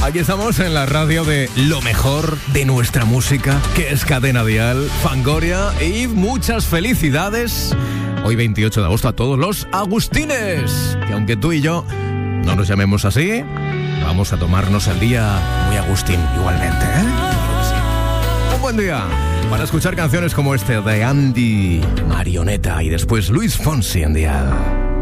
Aquí estamos en la radio de lo mejor de nuestra música, que es Cadena Dial, Fangoria, y muchas felicidades hoy 28 de agosto a todos los agustines, que aunque tú y yo no nos llamemos así, vamos a tomarnos el día muy agustín igualmente, ¿eh? Claro que sí. Un buen día para escuchar canciones como este de Andy, Marioneta, y después Luis Fonsi en Dial.